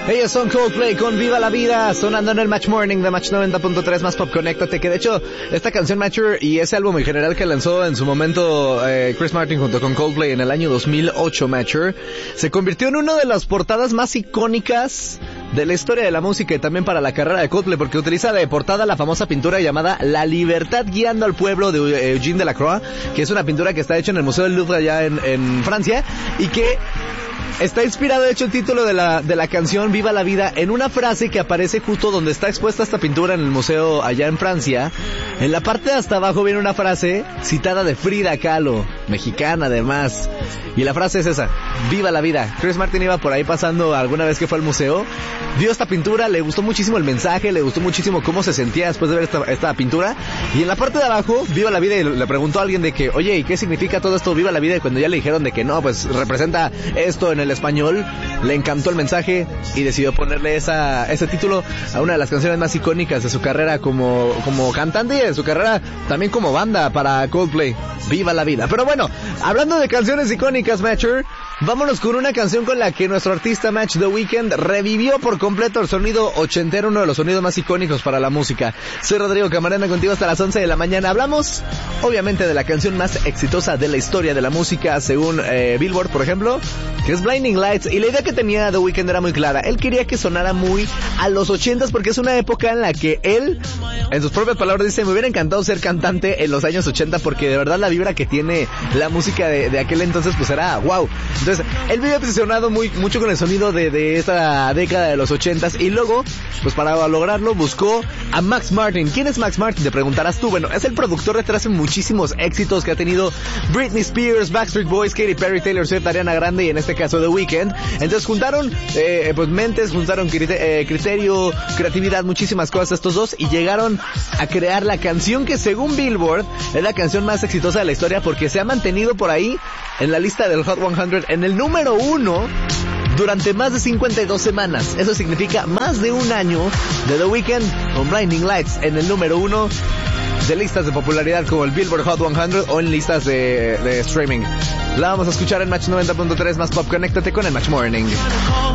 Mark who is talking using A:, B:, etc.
A: Ellos son Coldplay con Viva la Vida, sonando en el Match Morning de Match 90.3 más Pop. Conéctate, que de hecho esta canción Mature y ese álbum en general que lanzó en su momento Chris Martin junto con Coldplay en el año 2008, Mature, se convirtió en una de las portadas más icónicas de la historia de la música y también para la carrera de Coldplay, porque utiliza de portada la famosa pintura llamada La Libertad guiando al pueblo de Eugene Delacroix, que es una pintura que está hecha en el Museo del Louvre allá en Francia, y que está inspirado, de hecho, el título de la canción Viva la Vida en una frase que aparece justo donde está expuesta esta pintura en el museo allá en Francia. En la parte de hasta abajo viene una frase citada de Frida Kahlo, mexicana además, y la frase es esa: Viva la Vida. Chris Martin iba por ahí pasando alguna vez que fue al museo, vio esta pintura, le gustó muchísimo el mensaje, le gustó muchísimo cómo se sentía después de ver esta pintura, y en la parte de abajo, Viva la Vida, y le preguntó a alguien de que, oye, ¿y qué significa todo esto Viva la Vida? Y cuando ya le dijeron de que no, pues representa esto en el español, le encantó el mensaje y decidió ponerle ese título a una de las canciones más icónicas de su carrera como cantante y de su carrera también como banda para Coldplay, Viva la Vida. Pero bueno, hablando de canciones icónicas, Matcher, vámonos con una canción con la que nuestro artista Match The Weeknd revivió por completo el sonido ochentero, uno de los sonidos más icónicos para la música. Soy Rodrigo Camarena, contigo hasta las 11 de la mañana. Hablamos, obviamente, de la canción más exitosa de la historia de la música, según Billboard, por ejemplo, que es Blinding Lights. Y la idea que tenía The Weeknd era muy clara. Él quería que sonara muy a los 80s, porque es una época en la que él, en sus propias palabras, dice: me hubiera encantado ser cantante en los años 80, porque de verdad la vibra que tiene la música de aquel entonces, pues era wow. Entonces, él vive obsesionado mucho con el sonido de esta década de los 80s, y luego, pues para lograrlo, buscó a Max Martin. ¿Quién es Max Martin?, te preguntarás tú. Bueno, es el productor detrás de muchísimos éxitos que ha tenido Britney Spears, Backstreet Boys, Katy Perry, Taylor Swift, Ariana Grande y en este caso The Weeknd. Entonces juntaron pues mentes, juntaron criterio, creatividad, muchísimas cosas estos dos, y llegaron a crear la canción que según Billboard es la canción más exitosa de la historia, porque se ha mantenido por ahí en la lista del Hot 100 en el número 1 durante más de 52 semanas. Eso significa más de un año de The Weeknd con Blinding Lights en el número 1 de listas de popularidad como el Billboard Hot 100 o en listas de streaming. La vamos a escuchar en Match 90.3 más Pop. Conéctate con el Match Morning.